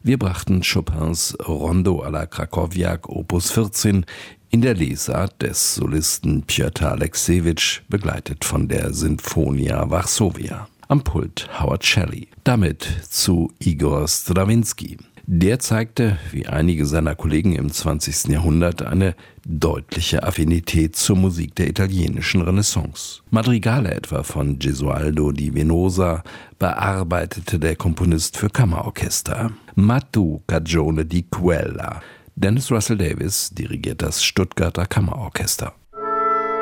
Wir brachten Chopins Rondo alla Krakowiak Opus 14 in der Lesart des Solisten Pjotr Aleksejewitsch, begleitet von der Sinfonia Varsovia. Am Pult Howard Shelley. Damit zu Igor Strawinski. Der zeigte, wie einige seiner Kollegen im 20. Jahrhundert, eine deutliche Affinität zur Musik der italienischen Renaissance. Madrigale etwa von Gesualdo di Venosa bearbeitete der Komponist für Kammerorchester. Ma tu cagione di quella. Dennis Russell Davies dirigiert das Stuttgarter Kammerorchester.